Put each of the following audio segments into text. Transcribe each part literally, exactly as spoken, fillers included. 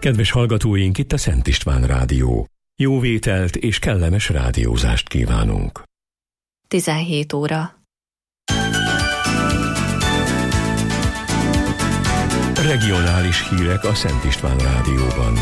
Kedves hallgatóink, itt a Szent István Rádió. Jó vételt és kellemes rádiózást kívánunk. tizenhét óra. Regionális hírek a Szent István Rádióban.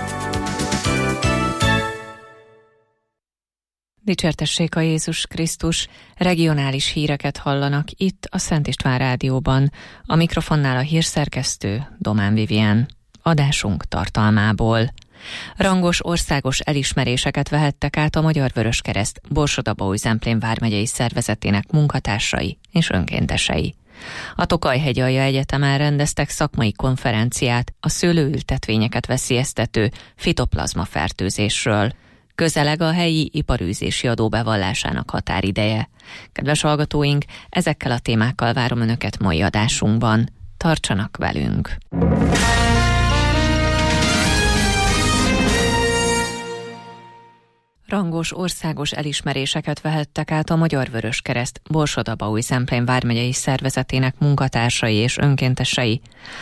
Dicsértessék a Jézus Krisztus, regionális híreket hallanak itt a Szent István Rádióban. A mikrofonnál a hírszerkesztő Domán Vivien. Adásunk tartalmából. Rangos országos elismeréseket vehettek át a Magyar Vöröskereszt Borsod-Abaúj-Zemplén vármegyei szervezetének munkatársai és önkéntesei. A Tokaj-hegyalja Egyetemen rendeztek szakmai konferenciát a szőlőültetvényeket veszélyeztető fitoplazma fertőzésről. Közeleg a helyi iparűzési adó bevallásának határideje. Kedves hallgatóink, ezekkel a témákkal várom Önöket mai adásunkban. Tartsanak velünk! Rangos országos elismeréseket vehettek át a Magyar Vöröskereszt Borsod-Abaúj-Zemplén vármegyei szervezetének munkatársai és önkéntesei.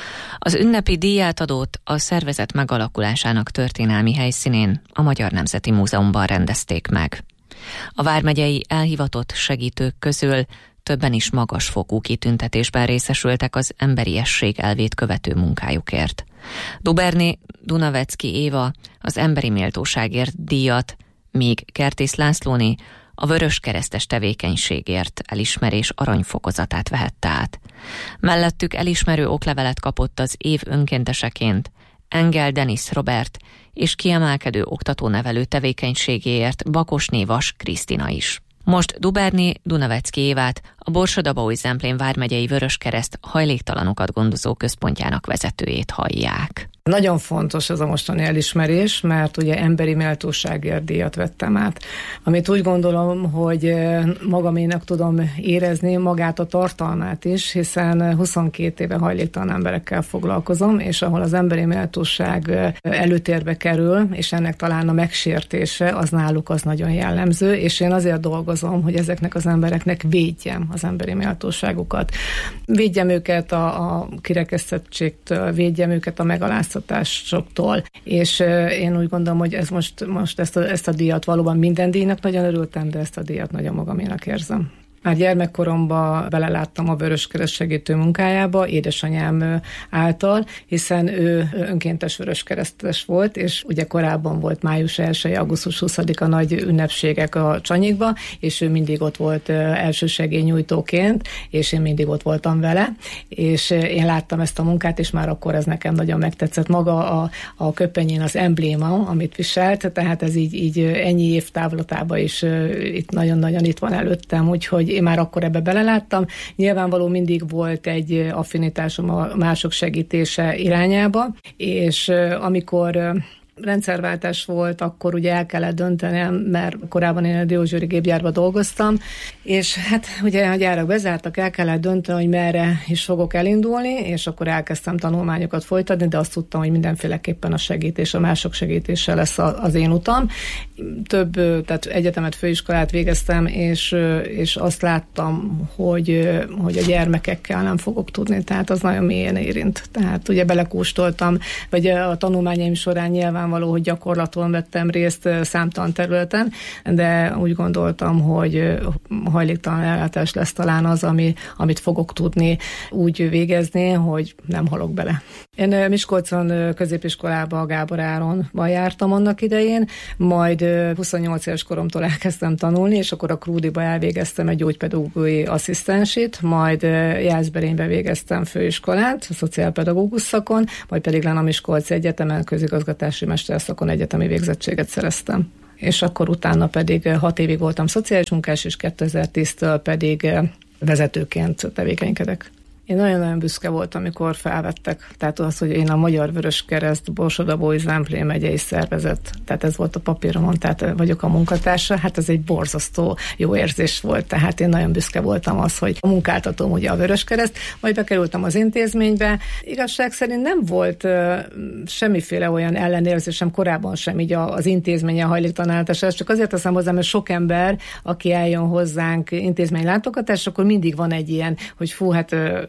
Az ünnepi díjátadót a szervezet megalakulásának történelmi helyszínén, a Magyar Nemzeti Múzeumban rendezték meg. A vármegyei elhivatott segítők közül többen is magasfokú kitüntetésben részesültek az emberiesség elvét követő munkájukért. Duberné Dunavecki Éva az emberi méltóságért díjat, míg Kertész Lászlóné a vöröskeresztes tevékenységért elismerés aranyfokozatát vehette át. Mellettük elismerő oklevelet kapott az év önkénteseként Engel Denis Robert és kiemelkedő oktatónevelő tevékenységéért Bakosné Vas Krisztina is. Most Duberné Dunavecki Évát, a Borsod-Abaúj-Zemplén vármegyei Vöröskereszt hajléktalanokat gondozó központjának vezetőjét hallják. Nagyon fontos ez a mostani elismerés, mert ugye emberi méltóságért díjat vettem át. Amit úgy gondolom, hogy magaménak tudom érezni magát a tartalmát is, hiszen huszonkét éve hajléktalan emberekkel foglalkozom, és ahol az emberi méltóság előtérbe kerül, és ennek talán a megsértése, az náluk az nagyon jellemző, és én azért dolgozom, hogy ezeknek az embereknek védjem az emberi méltóságukat. Védjem őket a, a kirekesztettségtől, védjem őket a megaláztatásoktól, és én úgy gondolom, hogy ez most, most ezt, a, ezt a díjat valóban minden díjnak nagyon örültem, de ezt a díjat nagyon magaménak érzem. Már gyermekkoromban beleláttam a Vöröskereszt segítő munkájába, édesanyám által, hiszen ő önkéntes vöröskeresztes volt, és ugye korábban volt május elseje, augusztus huszadika nagy ünnepségek a Csanyikba, és ő mindig ott volt elsősegélynyújtóként, és én mindig ott voltam vele, és én láttam ezt a munkát, és már akkor ez nekem nagyon megtetszett. Maga a, a köpenyén az embléma, amit viselt, tehát ez így, így ennyi év távlatában is itt nagyon-nagyon itt van előttem, úgyhogy én már akkor ebbe beleláttam. Nyilvánvaló mindig volt egy affinitásom a mások segítése irányába, és amikor rendszerváltás volt, akkor ugye el kellett döntenem, mert korábban én a Diósgyőri gépgyárban dolgoztam, és hát ugye a gyárak bezártak, el kellett dönteni, hogy merre is fogok elindulni, és akkor elkezdtem tanulmányokat folytatni, de azt tudtam, hogy mindenféleképpen a segítés, a mások segítése lesz az én utam. Több, tehát egyetemet, főiskolát végeztem, és, és azt láttam, hogy, hogy a gyermekekkel nem fogok tudni, tehát az nagyon mélyen érint. Tehát ugye belekóstoltam, vagy a tanulmányaim során nyilván való, hogy gyakorlaton vettem részt számtalan területen, de úgy gondoltam, hogy hajléktalan ellátás lesz talán az, ami, amit fogok tudni úgy végezni, hogy nem halok bele. Én Miskolcon középiskolába, a Gábor Áronban jártam annak idején, majd huszonnyolc éves koromtól elkezdtem tanulni, és akkor a Krúdiba elvégeztem egy gyógypedagógiai asszisztensit, majd Jászberénybe végeztem főiskolát, a szociálpedagógus szakon, majd pedig lenn a Miskolci Egyetemen közigazgatási mesterszakon egyetemi végzettséget szereztem. És akkor utána pedig hat évig voltam szociális munkás, és kétezer-tíztől pedig vezetőként tevékenykedek. Én nagyon-nagyon büszke voltam, amikor felvettek. Tehát az, hogy én a Magyar Vöröskereszt Borsod-Abaúj-Zemplén megyei szervezet, tehát ez volt a papíromon, tehát vagyok a munkatársa, hát ez egy borzasztó jó érzés volt. Tehát én nagyon büszke voltam az, hogy a munkáltatom ugye a Vöröskereszt, majd bekerültem az intézménybe. Igazság szerint nem volt uh, semmiféle olyan ellenérzésem korábban sem így az intézménye hajléktalanításra, csak azért teszem hozzá, mert sok ember, aki eljön hozzánk intézménylátogatásra, akkor mindig van egy ilyen, hogy fú, hát uh,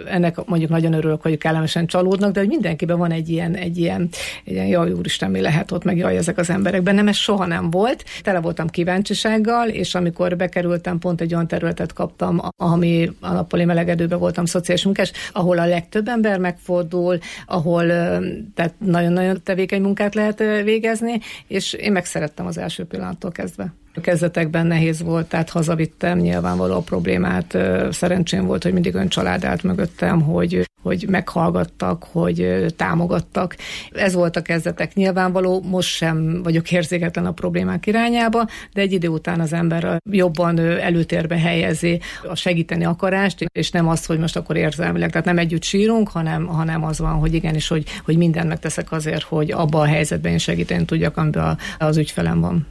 ennek mondjuk nagyon örülök, hogy kellemesen csalódnak, de hogy mindenkiben van egy ilyen, egy ilyen, egy ilyen jaj, úristen, mi lehet ott, meg jaj, ezek az emberek. Bennem ez soha nem volt. Tele voltam kíváncsisággal, és amikor bekerültem, pont egy olyan területet kaptam, ami a nappali melegedőben voltam szociális munkás, ahol a legtöbb ember megfordul, ahol tehát nagyon-nagyon tevékeny munkát lehet végezni, és én megszerettem az első pillanattól kezdve. A kezdetekben nehéz volt, tehát hazavittem nyilvánvaló a problémát. Szerencsém volt, hogy mindig olyan család állt mögöttem, hogy, hogy meghallgattak, hogy támogattak. Ez volt a kezdetek nyilvánvaló, most sem vagyok érzéketlen a problémák irányába, de egy idő után az ember jobban előtérbe helyezi a segíteni akarást, és nem azt, hogy most akkor érzelmileg, tehát nem együtt sírunk, hanem, hanem az van, hogy igenis, hogy, hogy mindent megteszek azért, hogy abban a helyzetben én segíteni tudjak, amiben az ügyfelem van.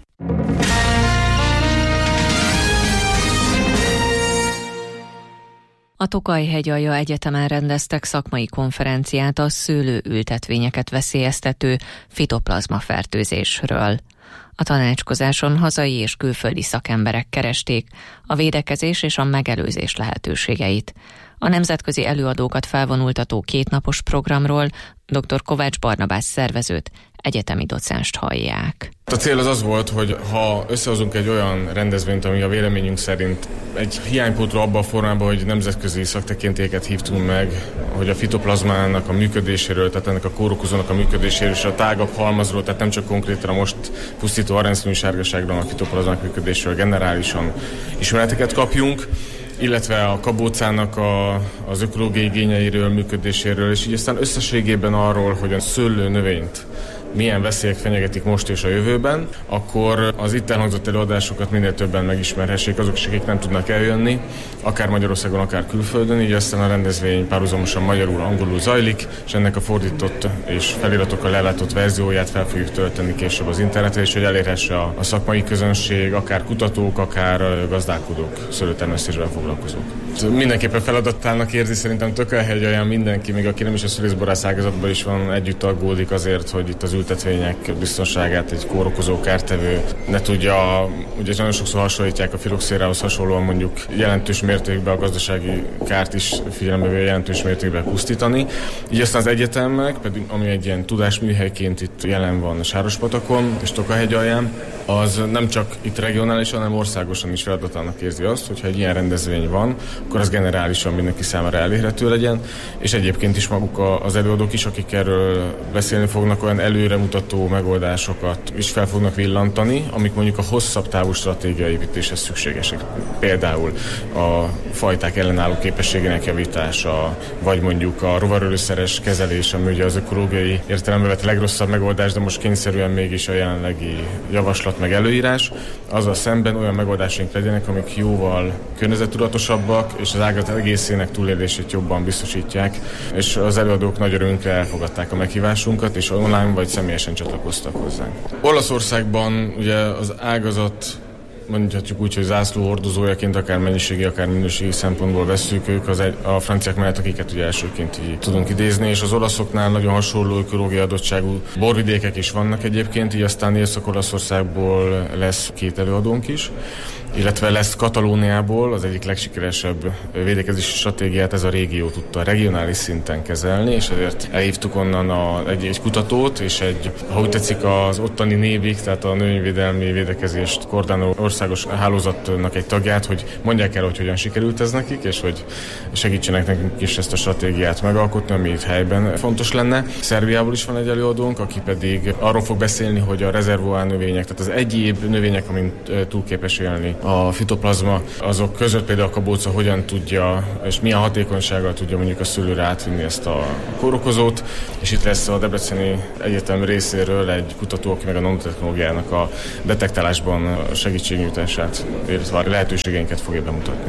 A Tokaj-hegyalja Egyetemen rendeztek szakmai konferenciát a szőlőültetvényeket veszélyeztető fitoplazma fertőzésről. A tanácskozáson hazai és külföldi szakemberek keresték a védekezés és a megelőzés lehetőségeit. A nemzetközi előadókat felvonultató kétnapos programról dr. Kovács Barnabás szervezőt, egyetemi docenst hallják. A cél az az volt, hogy ha összehozunk egy olyan rendezvényt, ami a véleményünk szerint egy hiánypótló abban a formában, hogy nemzetközi szaktekintélyeket hívtunk meg, hogy a fitoplazmának a működéséről, tehát ennek a kórokozónak a működéséről és a tágabb halmazról, tehát nem csak konkrétan a most pusztító aranyszínű sárgaságról, a fitoplazmák működéséről generálisan ismereteket kapjunk, illetve a kabócának a, az ökológiai igényeiről, működéséről, és így aztán összességében arról, hogy a szőlő növényt milyen veszélyek fenyegetik most és a jövőben, akkor az itt elhangzott előadásokat minél többen megismerhessék azok, akik nem tudnak eljönni, akár Magyarországon, akár külföldön, így aztán a rendezvény párhuzamosan magyarul, angolul zajlik, és ennek a fordított és feliratokkal ellátott verzióját fel fogjuk tölteni később az internetre, és hogy elérhesse a, a szakmai közönség, akár kutatók, akár gazdálkodók, szőlőtermesztésben foglalkozók. Mindenképpen feladattának érzi szerintem Tokaj-hegyalján mindenki, még aki nem is a szülészborász ágazatban is van, együtt aggódik azért, hogy itt az ültetvények biztonságát egy kórokozó, kártevő ne tudja, ugye nagyon sokszor hasonlítják a filoxérához hasonlóan mondjuk jelentős mértékben a gazdasági kárt is figyelembe véve jelentős mértékben pusztítani. Így aztán az egyetemek, pedig ami egy ilyen tudásműhelyként itt jelen van a Sárospatakon és Tokaj-hegyalján, az nem csak itt regionálisan, hanem országosan is feladatának érzi azt, hogyha egy ilyen rendezvény van, akkor az generálisan mindenki számára elérhető legyen, és egyébként is maguk az előadók is, akik erről beszélni fognak, olyan előremutató megoldásokat is fel fognak villantani, amik mondjuk a hosszabb távú stratégiai építéshez szükségesek. Például a fajták ellenálló képességének javítása, vagy mondjuk a rovarölőszeres kezelés, ami ugye az ökológiai értelembe vett legrosszabb megoldás, de most kényszerűen mégis a jelenlegi javaslat meg előírás, azzal szemben olyan megoldásaink legyenek, amik jóval környezettudatosabbak, és az ágazat egészének túlélését jobban biztosítják, és az előadók nagy örömünkre elfogadták a meghívásunkat, és online vagy személyesen csatlakoztak hozzánk. Olaszországban ugye az ágazat, mondhatjuk úgy, hogy zászlóhordozójaként akár mennyiségi, akár minőségi szempontból vesszük, ők az egy, a franciák mellett, akiket ugye elsőként így tudunk idézni, és az olaszoknál nagyon hasonló ökológiai adottságú borvidékek is vannak egyébként, így aztán Észak-Olaszországból lesz két előadónk is, illetve lesz Katalóniából az egyik legsikeresebb védekezési stratégiát ez a régió tudta regionális szinten kezelni, és ezért elhívtuk onnan a, egy, egy kutatót, és egy, ha úgy tetszik, az ottani névik, tehát a növényvédelmi védekezést koordináló országos hálózatnak egy tagját, hogy mondják el, hogy hogyan sikerült ez nekik, és hogy segítsenek nekünk is ezt a stratégiát megalkotni, ami itt helyben fontos lenne. Szerbiából is van egy előadónk, aki pedig arról fog beszélni, hogy a rezervoár növények, tehát az egyéb növények, amin túl képes élni a fitoplazma, azok között például a kabóca hogyan tudja, és milyen hatékonysággal tudja mondjuk a szőlőre átvinni ezt a kórokozót, és itt lesz a Debreceni Egyetem részéről egy kutató, aki meg a nanotechnológiának a detektálásban segítségnyújtását, illetve a lehetőségeinket fogja bemutatni.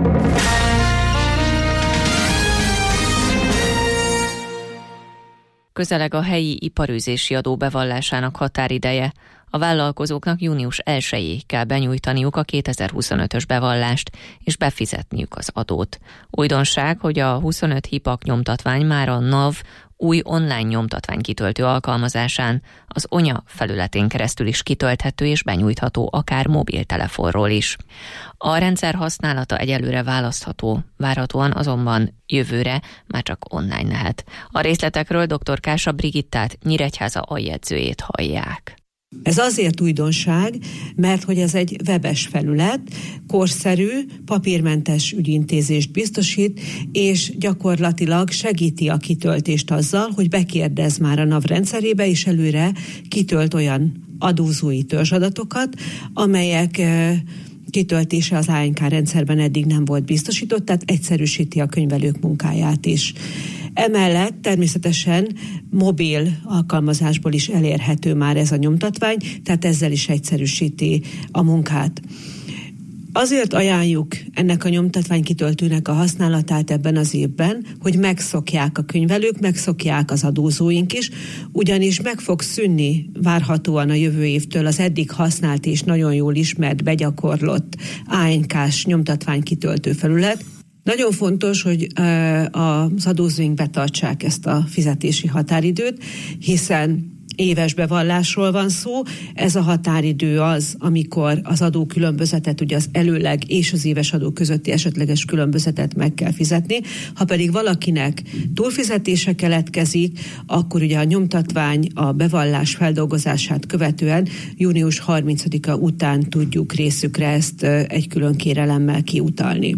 Közeleg a helyi iparűzési adó bevallásának határideje. A vállalkozóknak június elsejéig kell benyújtaniuk a kétezer-huszonötös bevallást, és befizetniük az adót. Újdonság, hogy a huszonöt hipak nyomtatvány már a NAV új online nyomtatványkitöltő alkalmazásán, az Onya felületén keresztül is kitölthető és benyújtható akár mobiltelefonról is. A rendszer használata egyelőre választható, várhatóan azonban jövőre már csak online lehet. A részletekről dr. Kása Brigittát, Nyíregyháza aljegyzőjét hallják. Ez azért újdonság, mert hogy ez egy webes felület, korszerű, papírmentes ügyintézést biztosít, és gyakorlatilag segíti a kitöltést azzal, hogy bekérdez már a NAV rendszerébe, és előre kitölt olyan adózói törzsadatokat, amelyek kitöltése az á en ká rendszerben eddig nem volt biztosított, tehát egyszerűsíti a könyvelők munkáját is. Emellett természetesen mobil alkalmazásból is elérhető már ez a nyomtatvány, tehát ezzel is egyszerűsíti a munkát. Azért ajánljuk ennek a nyomtatványkitöltőnek a használatát ebben az évben, hogy megszokják a könyvelők, megszokják az adózóink is, ugyanis meg fog szűnni várhatóan a jövő évtől az eddig használt és nagyon jól ismert, begyakorlott á en ká-s nyomtatványkitöltő felület. Nagyon fontos, hogy az adózóink betartsák ezt a fizetési határidőt, hiszen éves bevallásról van szó. Ez a határidő az, amikor az adókülönbözetet, ugye az előleg és az éves adó közötti esetleges különbözetet meg kell fizetni. Ha pedig valakinek túlfizetése keletkezik, akkor ugye a nyomtatvány a bevallás feldolgozását követően június harmincadika után tudjuk részükre ezt egy külön kérelemmel kiutalni.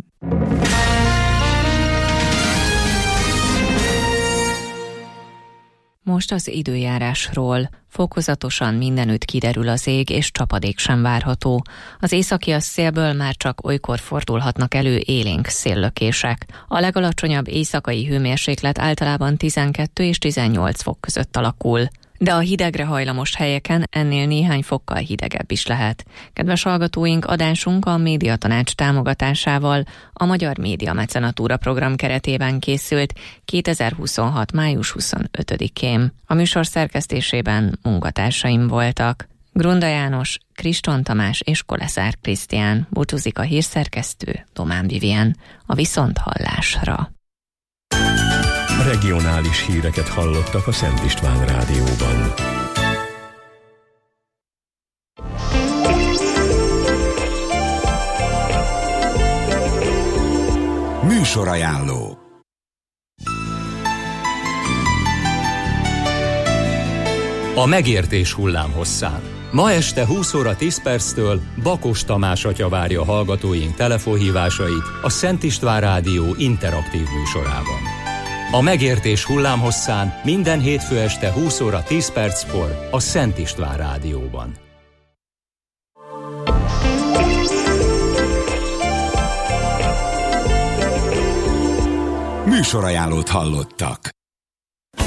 Most az időjárásról. Fokozatosan mindenütt kiderül az ég, és csapadék sem várható. Az északi szélből már csak olykor fordulhatnak elő élénk széllökések. A legalacsonyabb éjszakai hőmérséklet általában tizenkettő és tizennyolc fok között alakul. De a hidegre hajlamos helyeken ennél néhány fokkal hidegebb is lehet. Kedves hallgatóink, adásunk a Médiatanács támogatásával a Magyar Média Mecenatúra program keretében készült kétezer-huszonhat. május huszonötödikén. A műsor szerkesztésében munkatársaim voltak Grunda János, Kriston Tamás és Koleszár Krisztián. Búcsúzik a hírszerkesztő Domán Vivien. A viszonthallásra. Regionális híreket hallottak a Szent István Rádióban. Műsorajánló. A megértés hullámhosszán. Ma este húsz óra tíz perctől Bakos Tamás atya várja a hallgatóink telefonhívásait a Szent István Rádió interaktív műsorában. A megértés hullámhosszán minden hétfő este húsz óra tíz perckor a Szent István Rádióban. Műsorajánlót hallottak.